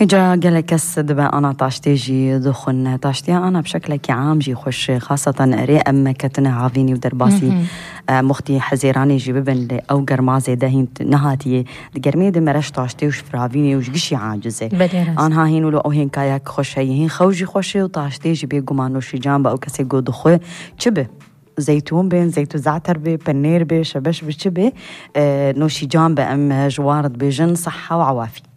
إجا قال كسد بقى أنا طاشتي جي دخن طاشتي أنا بشكل عام جي خوش خاصة أري أما كتنا عافيني ودرباسي مختي حزيراني جي ببن أو قرمازي دهين نهاتي قرمي دمرش طاشتي وش فرافيني وش قشي عاجزة أنا هين ولو أو هين كاياك خوش هين خوجي خوشي وطاشتي جي بيقو ما نوشي جانب أو كسي قو دخوي چبه زيتون بين زيتون زعتر بي بنير بي شبش بي چبه نوشي جانب أم جوارد بيجن صحة وعوافي